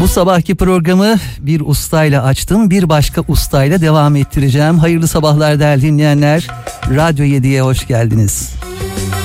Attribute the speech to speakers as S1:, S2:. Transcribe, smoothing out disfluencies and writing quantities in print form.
S1: Bu sabahki programı bir ustayla açtım, bir başka ustayla devam ettireceğim. Hayırlı sabahlar değerli dinleyenler. Radyo 7'ye hoş geldiniz.